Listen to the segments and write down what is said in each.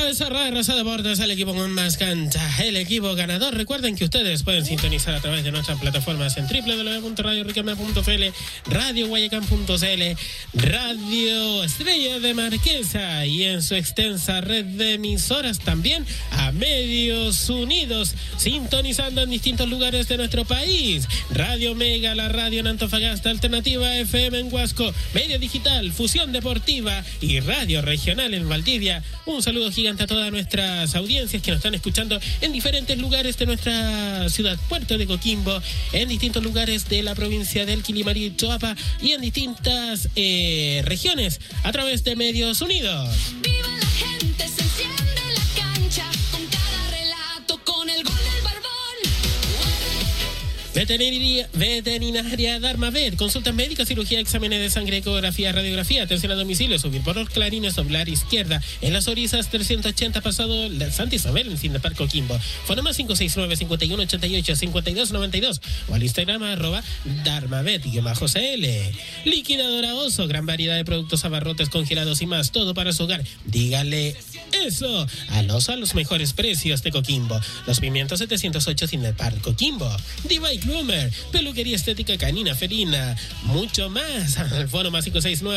es Radio Rosa Deportes, el equipo con más cancha, el equipo ganador. Recuerden que ustedes pueden sintonizar a través de nuestras plataformas en www.radioriquelme.cl, radioguayacán.cl, Radio Estrella de Marquesa y en su extensa red de emisoras también a Medios Unidos, sintonizando en distintos lugares de nuestro país. Radio Mega, la radio en Antofagasta, Alternativa FM en Huasco, Media Digital, Fusión Deportiva y Radio Regional en Valdivia. Un saludo gigante a todas nuestras audiencias que nos están escuchando en diferentes lugares de nuestra ciudad, Puerto de Coquimbo, en distintos lugares de la provincia del Quilimarí y Choapa y en distintas regiones a través de Medios Unidos. ¡Viva la gente! Se enciende la cancha con cada relato, con el gol del Barbón. Veterinaria Darmavet, consultas médicas, cirugía, exámenes de sangre, ecografía, radiografía, atención a domicilio, subir por los clarines, doblar izquierda, en las Orizas 380 pasado la Santa Isabel, en fin de Parco Quimbo. Fue más 569-5188-5292 o al Instagram @Darmavet_CL. Liquidadora Oso, gran variedad de productos, abarrotes, congelados y más, todo para su hogar. Dígale eso al Oso a los mejores precios de Coquimbo. Los Pimientos 708 sin el Parco Quimbo. Divide Groomer, peluquería estética canina, felina, mucho más. Al fono más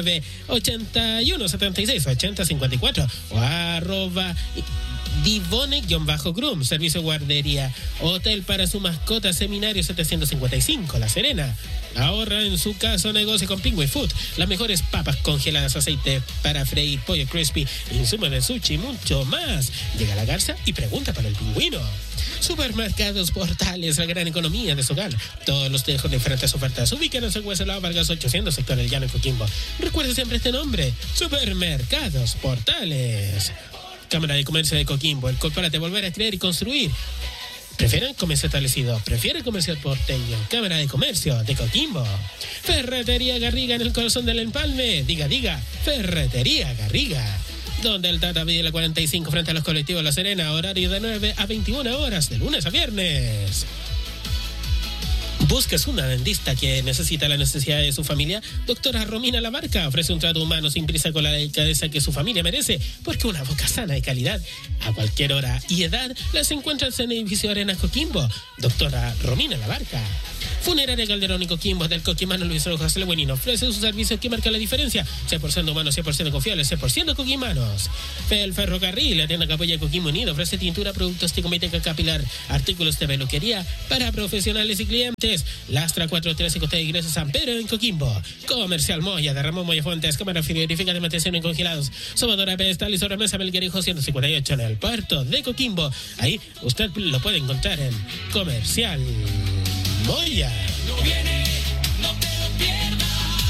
569-8176-8054 o @Divone_Groom, servicio guardería, hotel para su mascota, seminario 755, La Serena. Ahorra en su caso, negocio con Penguin Food, las mejores papas congeladas, aceite para freír, pollo crispy, insumos de sushi y mucho más. Llega a la Garza y pregunta para el pingüino. Supermercados Portales, la gran economía de su hogar. Todos los con diferentes ofertas. Ubíquenos en Hueselao, Vargas 800, sector El Llano, en Coquimbo. Recuerde siempre este nombre: Supermercados Portales. Cámara de Comercio de Coquimbo, el corporate volver a creer y construir. ¿Prefieren comercio establecido? ¿Prefieren comercio porteño? Cámara de Comercio de Coquimbo. Ferretería Garriga, en el corazón del empalme. Diga, Ferretería Garriga. Donde el Tata pide la 45 frente a los colectivos La Serena, horario de 9 a 21 horas, de lunes a viernes. ¿Buscas una dentista que necesita la necesidad de su familia? Doctora Romina Labarca ofrece un trato humano sin prisa con la delicadeza que su familia merece, porque una boca sana y calidad a cualquier hora y edad las encuentras en el edificio Arenas Coquimbo. Doctora Romina Labarca. Funeraria Calderón y Coquimbo, del coquimano Luis Rojas Lebuenino, ofrece sus servicios que marcan la diferencia. 100% humanos, 100% confiables, 100% coquimanos. El Ferrocarril, la tienda que apoya Coquimbo Unido, ofrece tintura, productos de cosmética capilar, artículos de peluquería para profesionales y clientes. Lastra 413 Costa de Iglesia San Pedro en Coquimbo. Comercial Moya, de Ramón Moya Fuentes, cámara frigorífica de mantención en congelados. Sobadora Pedestal y sobremesa Melguerijo 158 en el puerto de Coquimbo. Ahí usted lo puede encontrar en Comercial Moya. No viene, no te lo pierdas.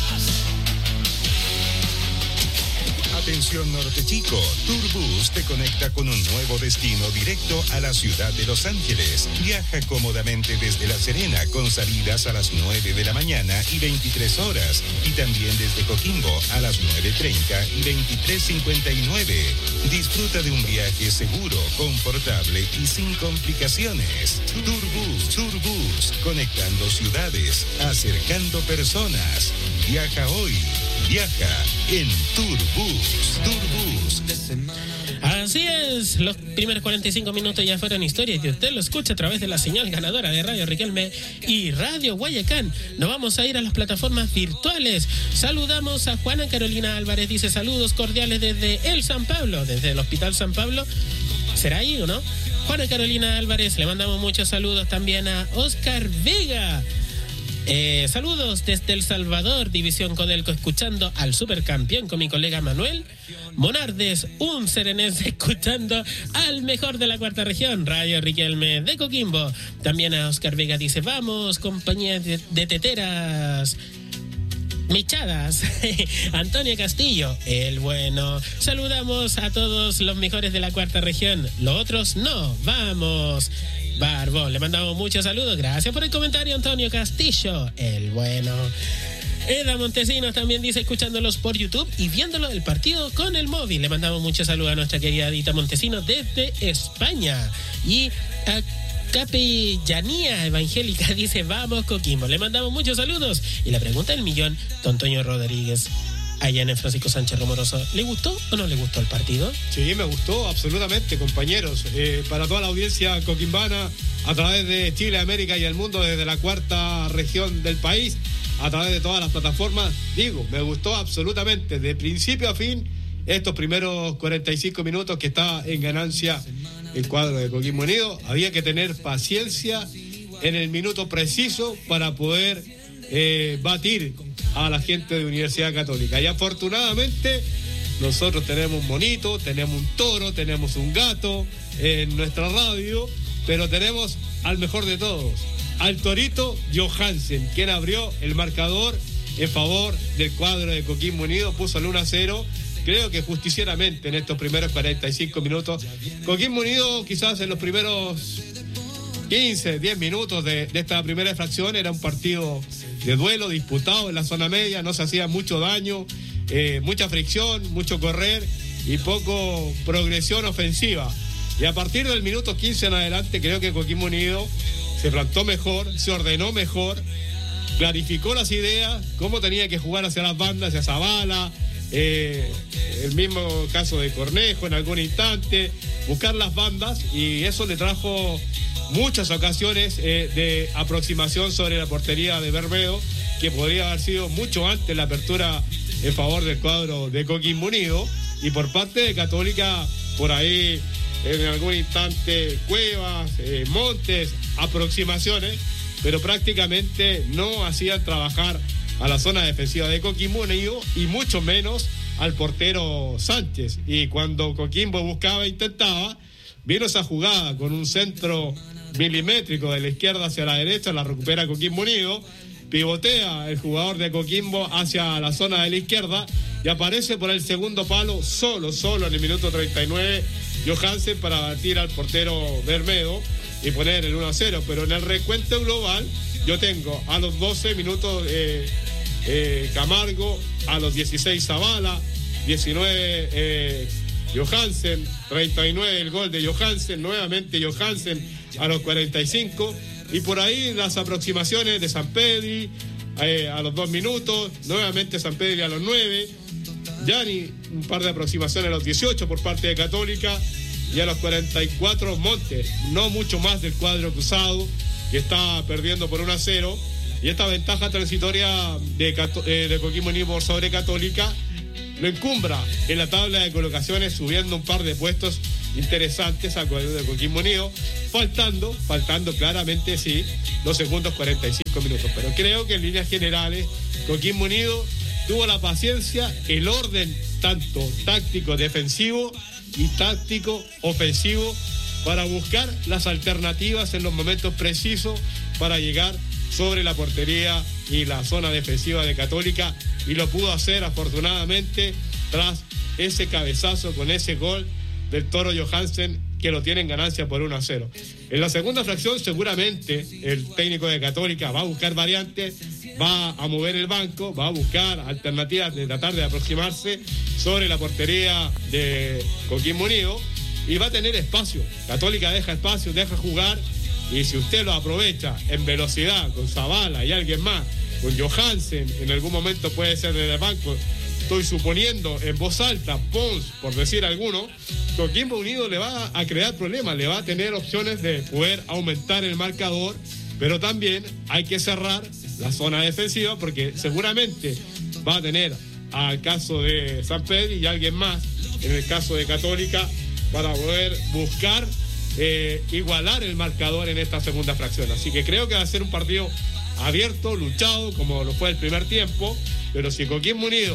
Atención Norte Chico, Turbus te conecta con un nuevo destino directo a la ciudad de Los Ángeles. Viaja cómodamente desde La Serena con salidas a las 9 de la mañana y 23 horas y también desde Coquimbo a las 9:30 y 23:59. Disfruta de un viaje seguro, confortable y sin complicaciones. Turbus, conectando ciudades, acercando personas. Viaja hoy. Viaja en Turbus. Así es, los primeros 45 minutos ya fueron historias y usted lo escucha a través de la señal ganadora de Radio Riquelme y Radio Guayacán. Nos vamos a ir a las plataformas virtuales. Saludamos a Juana Carolina Álvarez, dice saludos cordiales desde el San Pablo, desde el Hospital San Pablo. ¿Será ahí o no? Juana Carolina Álvarez, le mandamos muchos saludos también a Oscar Vega. Saludos desde El Salvador, División Codelco, escuchando al supercampeón con mi colega Manuel Monardes, un serenense escuchando al mejor de la cuarta región, Radio Riquelme de Coquimbo. También a Oscar Vega dice, vamos, compañía de teteras michadas. Antonio Castillo, el bueno. Saludamos a todos los mejores de la cuarta región, los otros no, vamos. Barbón, le mandamos muchos saludos. Gracias por el comentario, Antonio Castillo, el bueno. Eda Montesinos también dice, escuchándolos por YouTube y viéndolo el partido con el móvil. Le mandamos muchos saludos a nuestra querida Edita Montesinos desde España. Y a Capellanía Evangélica dice, vamos Coquimbo. Le mandamos muchos saludos. Y la pregunta del millón, don Toño Rodríguez, allá en el Francisco Sánchez Romoroso. ¿Le gustó o no le gustó el partido? Sí, me gustó absolutamente, compañeros. Para toda la audiencia coquimbana, a través de Chile, América y el mundo, desde la cuarta región del país, a través de todas las plataformas, digo, me gustó absolutamente, de principio a fin, estos primeros 45 minutos que está en ganancia el cuadro de Coquimbo Unido. Había que tener paciencia en el minuto preciso para poder batir a la gente de Universidad Católica. Y afortunadamente nosotros tenemos un monito, tenemos un toro, tenemos un gato en nuestra radio, pero tenemos al mejor de todos, al torito Johansen, quien abrió el marcador en favor del cuadro de Coquimbo Unido, puso el 1-0, creo que justicieramente en estos primeros 45 minutos. Coquimbo Unido quizás en los primeros 15, 10 minutos de esta primera fracción era un partido de duelo disputado en la zona media, no se hacía mucho daño, mucha fricción, mucho correr y poco progresión ofensiva. Y a partir del minuto 15 en adelante creo que Coquimbo Unido se plantó mejor, se ordenó mejor, clarificó las ideas, cómo tenía que jugar hacia las bandas, hacia Zavala, el mismo caso de Cornejo en algún instante, buscar las bandas, y eso le trajo muchas ocasiones de aproximación sobre la portería de Bermedo, que podría haber sido mucho antes la apertura en favor del cuadro de Coquimbo Unido. Y por parte de Católica, por ahí en algún instante Cuevas, Montes, aproximaciones, pero prácticamente no hacían trabajar a la zona defensiva de Coquimbo Unido y mucho menos al portero Sánchez. Y cuando Coquimbo buscaba e intentaba, vino esa jugada con un centro milimétrico de la izquierda hacia la derecha, la recupera Coquimbo Unido, pivotea el jugador de Coquimbo hacia la zona de la izquierda y aparece por el segundo palo solo en el minuto 39 Johansen para batir al portero Bermedo y poner el 1-0, pero en el recuento global yo tengo a los 12 minutos Camargo, a los 16 Zavala, 19 Johansen, 39 el gol de Johansen, nuevamente Johansen a los 45, y por ahí las aproximaciones de Sampedri a los 2 minutos, nuevamente Sampedri a los 9, Yani un par de aproximaciones a los 18 por parte de Católica, y a los 44 Montes, no mucho más del cuadro cruzado, que está perdiendo por 1-0, y esta ventaja transitoria de Coquimbo Unido sobre Católica lo encumbra en la tabla de colocaciones, subiendo un par de puestos interesantes al cuadro de Coquimbo Unido, faltando claramente, sí, los segundos 45 minutos. Pero creo que en líneas generales Coquimbo Unido tuvo la paciencia, el orden tanto táctico defensivo y táctico ofensivo para buscar las alternativas en los momentos precisos para llegar sobre la portería y la zona defensiva de Católica, y lo pudo hacer afortunadamente tras ese cabezazo con ese gol del Toro Johansen, que lo tiene en ganancia por 1-0. En la segunda fracción seguramente el técnico de Católica va a buscar variantes, va a mover el banco, va a buscar alternativas de tratar de aproximarse sobre la portería de Coquimbo Unido, y va a tener espacio. Católica deja espacio, deja jugar, y si usted lo aprovecha en velocidad con Zavala y alguien más, con Johansen, en algún momento puede ser desde el banco, estoy suponiendo en voz alta, Pons, por decir alguno, Coquimbo Unido le va a crear problemas, le va a tener opciones de poder aumentar el marcador, pero también hay que cerrar la zona defensiva, porque seguramente va a tener al caso de San Pedro y alguien más en el caso de Católica para poder buscar igualar el marcador en esta segunda fracción. Así que creo que va a ser un partido abierto, luchado, como lo fue el primer tiempo, pero si Coquimbo Unido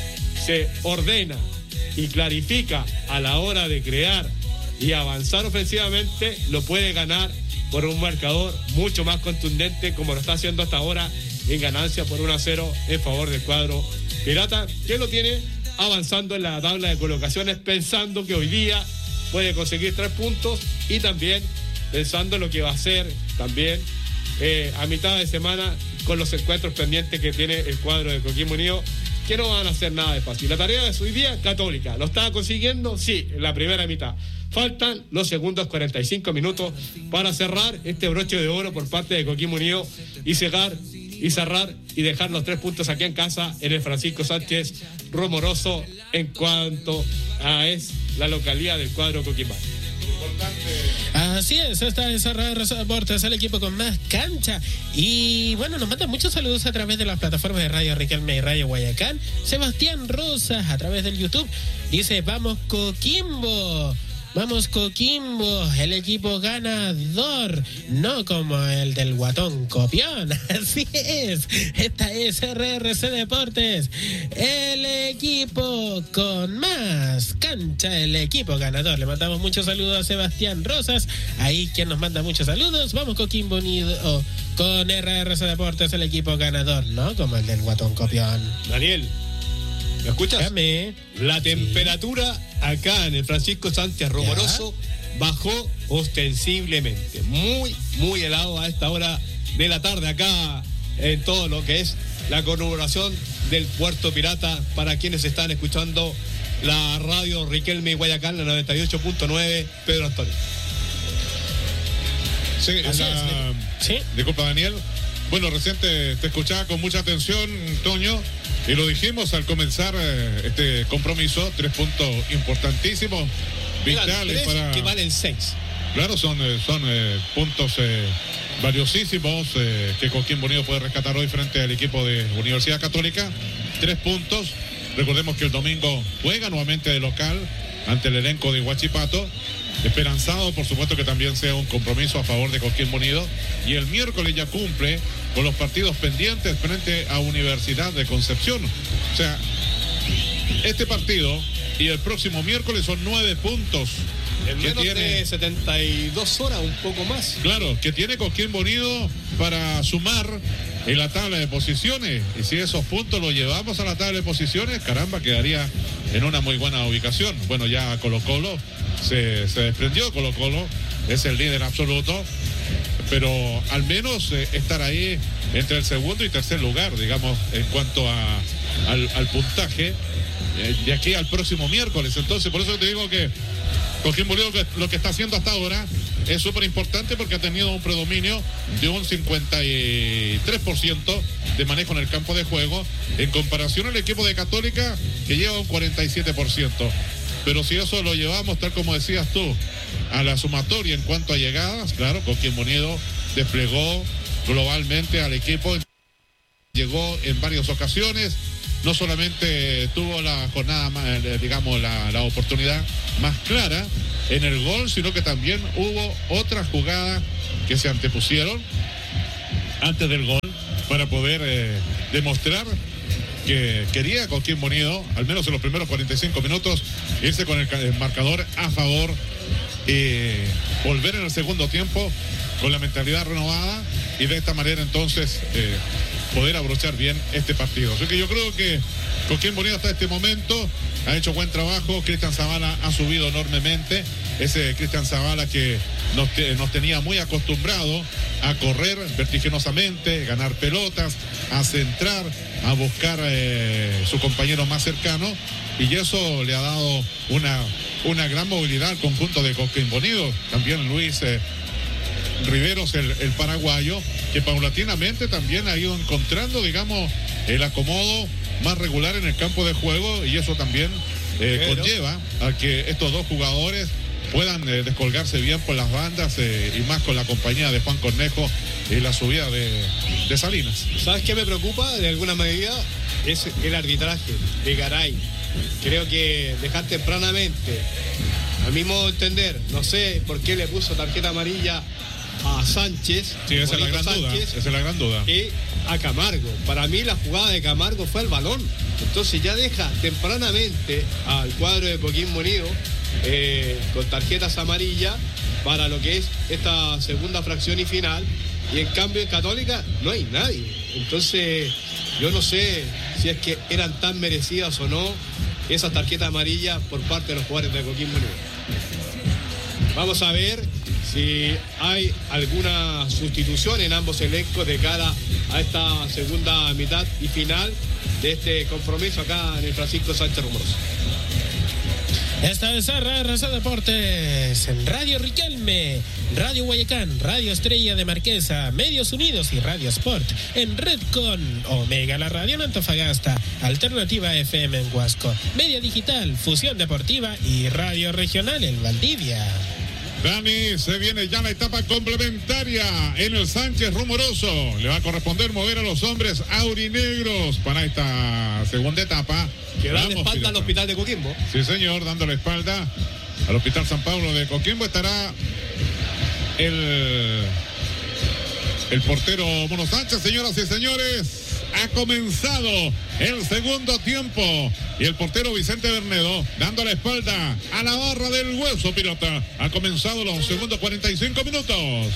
se ordena y clarifica a la hora de crear y avanzar ofensivamente, lo puede ganar por un marcador mucho más contundente, como lo está haciendo hasta ahora, en ganancia por 1-0 en favor del cuadro pirata, que lo tiene avanzando en la tabla de colocaciones, pensando que hoy día puede conseguir 3 puntos, y también pensando en lo que va a hacer también a mitad de semana con los encuentros pendientes que tiene el cuadro de Coquimbo Unido, que no van a hacer nada de fácil. La tarea de hoy día, Católica, ¿lo está consiguiendo? Sí, en la primera mitad. Faltan los segundos 45 minutos para cerrar este broche de oro por parte de Coquimbo Unido y cegar y cerrar y dejar los 3 puntos aquí en casa en el Francisco Sánchez Rumoroso en cuanto a es la localidad del cuadro Coquimbo. Así es, esta es Radio Deportes, el equipo con más cancha. Y bueno, nos mandan muchos saludos a través de las plataformas de Radio Riquelme y Radio Guayacán. Sebastián Rosas, a través del YouTube, dice: vamos Coquimbo. Vamos Coquimbo, el equipo ganador, no como el del Guatón Copión. Así es, esta es RRC Deportes, el equipo con más cancha, el equipo ganador. Le mandamos muchos saludos a Sebastián Rosas, ahí quien nos manda muchos saludos. Vamos Coquimbo unido con RRC Deportes, el equipo ganador, no como el del Guatón Copión. Daniel, ¿me escuchas? Llame. La temperatura acá en el Francisco Sánchez Rumoroso bajó ostensiblemente. Muy, muy helado a esta hora de la tarde acá en todo lo que es la conurbación del Puerto Pirata. Para quienes están escuchando la radio Riquelme y Guayacán, la 98.9, Pedro Antonio. Sí, Sí. Disculpa, Daniel. Bueno, recién te escuchaba con mucha atención, Toño, y lo dijimos al comenzar este compromiso. 3 puntos importantísimos, vitales para... que valen 6. Claro, son puntos valiosísimos que Coquimbo Unido puede rescatar hoy frente al equipo de Universidad Católica. 3 puntos. Recordemos que el domingo juega nuevamente de local ante el elenco de Huachipato. Esperanzado, por supuesto, que también sea un compromiso a favor de Coquimbo Unido. Y el miércoles ya cumple con los partidos pendientes frente a Universidad de Concepción. O sea, este partido y el próximo miércoles son 9 puntos. En menos de 72 horas, un poco más. Claro, que tiene Coquimbo Unido para sumar en la tabla de posiciones. Y si esos puntos los llevamos a la tabla de posiciones, caramba, quedaría en una muy buena ubicación. Bueno, ya Colo-Colo se desprendió. Colo-Colo es el líder absoluto, pero al menos estar ahí entre el segundo y tercer lugar, digamos, en cuanto al puntaje de aquí al próximo miércoles. Entonces, por eso te digo que Coquimbo Unido lo que está haciendo hasta ahora es súper importante, porque ha tenido un predominio de un 53% de manejo en el campo de juego, en comparación al equipo de Católica, que lleva un 47%. Pero si eso lo llevamos, tal como decías tú, a la sumatoria en cuanto a llegadas, claro, Coquimbo Unido desplegó globalmente al equipo, llegó en varias ocasiones. No solamente tuvo la jornada, digamos, la oportunidad más clara en el gol, sino que también hubo otras jugadas que se antepusieron antes del gol para poder demostrar que quería Coquimbo Unido, al menos en los primeros 45 minutos, irse con el marcador a favor y volver en el segundo tiempo con la mentalidad renovada, y de esta manera entonces poder abrochar bien este partido. Así que yo creo que Coquimbo Unido hasta este momento ha hecho buen trabajo. Cristian Zavala ha subido enormemente. Ese Cristian Zavala que nos tenía muy acostumbrado a correr vertiginosamente, ganar pelotas, a centrar, a buscar su compañero más cercano, y eso le ha dado una gran movilidad al conjunto de Coquimbo Unido. También Luis Riveros, el paraguayo, que paulatinamente también ha ido encontrando, digamos, el acomodo más regular en el campo de juego, y eso también conlleva a que estos dos jugadores puedan descolgarse bien por las bandas, y más con la compañía de Juan Cornejo y la subida de Salinas. ¿Sabes qué me preocupa de alguna medida? Es el arbitraje de Garay. Creo que dejar tempranamente, a mi modo de entender, no sé por qué le puso tarjeta amarilla a Sánchez. Sí, esa es la gran duda. Esa es la gran duda. Y a Camargo. Para mí la jugada de Camargo fue el balón. Entonces ya deja tempranamente al cuadro de Coquimbo Unido con tarjetas amarillas para lo que es esta segunda fracción y final. Y en cambio en Católica no hay nadie. Entonces yo no sé si es que eran tan merecidas o no esas tarjetas amarillas por parte de los jugadores de Coquimbo Unido. Vamos a ver si hay alguna sustitución en ambos elencos de cara a esta segunda mitad y final de este compromiso acá en el Francisco Sánchez Rumoroso. Esta es RRC Deportes en Radio Riquelme Radio Guayacán, Radio Estrella de Marquesa, Medios Unidos y Radio Sport. En red con Omega la Radio en Antofagasta, Alternativa FM en Huasco, Media Digital, Fusión Deportiva y Radio Regional en Valdivia. Dani, se viene ya la etapa complementaria en el Sánchez Rumoroso. Le va a corresponder mover a los hombres aurinegros para esta segunda etapa. Que da la espalda al hospital de Coquimbo. Sí, señor, dando la espalda al Hospital San Pablo de Coquimbo. Estará el portero Mono Sánchez. Señoras y señores, ha comenzado el segundo tiempo y el portero Vicente Bernedo dando la espalda a la barra del Hueso Pirata. Ha comenzado los segundos 45 minutos.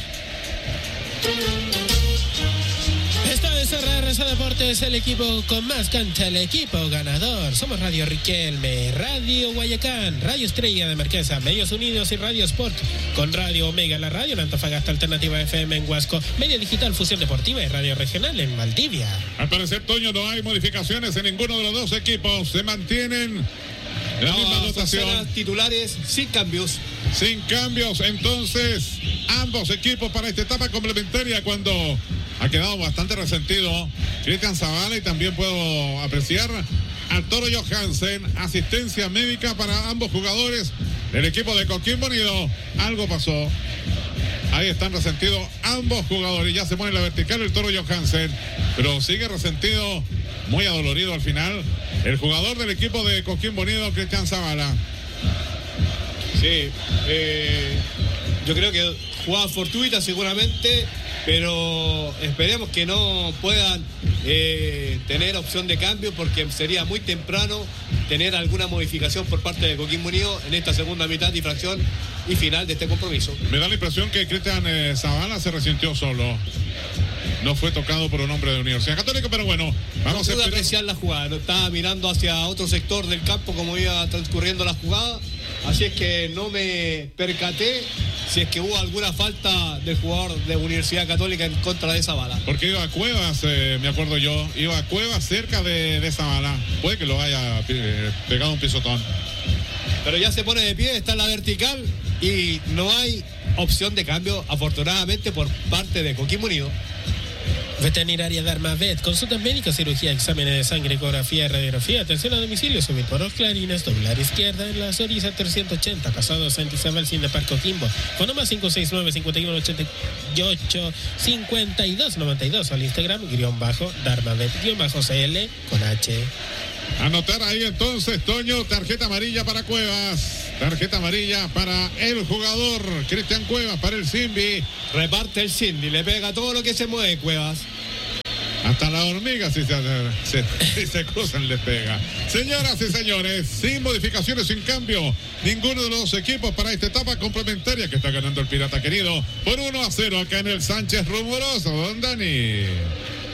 Esta es RRC Deportes, el equipo con más cancha, el equipo ganador. Somos Radio Riquelme, Radio Guayacán, Radio Estrella de Marquesa, Medios Unidos y Radio Sport. Con Radio Omega, la radio en Antofagasta, Alternativa FM en Huasco, Media Digital, Fusión Deportiva y Radio Regional en Valdivia. Al parecer, Toño, no hay modificaciones en ninguno de los dos equipos. Se mantienen la misma dotación. Titulares sin cambios. Sin cambios, entonces, ambos equipos para esta etapa complementaria cuando ha quedado bastante resentido Cristian Zavala y también puedo apreciar al Toro Johansen, asistencia médica para ambos jugadores del equipo de Coquimbo Unido. Algo pasó. Ahí están resentidos ambos jugadores. Ya se pone en la vertical el Toro Johansen, pero sigue resentido, muy adolorido al final, el jugador del equipo de Coquimbo Unido, Cristian Zavala. Sí, yo creo que jugada fortuita seguramente, pero esperemos que no puedan tener opción de cambio, porque sería muy temprano tener alguna modificación por parte de Coquimbo Unido en esta segunda mitad y fracción y final de este compromiso. Me da la impresión que Cristian Zavala se resintió solo. No fue tocado por un hombre de Universidad Católica, pero bueno, vamos a apreciar la jugada. No estaba mirando hacia otro sector del campo como iba transcurriendo la jugada, así es que no me percaté si es que hubo alguna falta del jugador de Universidad Católica en contra de Zavala. Porque iba a Cuevas, me acuerdo yo, iba a Cuevas cerca de Zavala. Puede que lo haya pegado un pisotón. Pero ya se pone de pie, está en la vertical y no hay opción de cambio, afortunadamente, por parte de Coquimbo Unido. Veterinaria Darmavet, consultas médicas, cirugía, exámenes de sangre, ecografía, radiografía, atención a domicilio, subir por los clarines, doblar izquierda en la Soriza 380, pasado Santa Isabel, Cine Parque Coquimbo, con nomás 569-5188-5292 al Instagram, _Darmavet_CL con H. Anotar ahí entonces, Toño, tarjeta amarilla para Cuevas. Tarjeta amarilla para el jugador Cristian Cuevas, para el Simbi. Reparte el Simbi, le pega todo lo que se mueve Cuevas. Hasta la hormiga si se cruzan les pega. Señoras y señores, sin modificaciones, sin cambio, ninguno de los dos equipos para esta etapa complementaria que está ganando el Pirata querido por 1-0 acá en el Sánchez Rumoroso. Don Dani.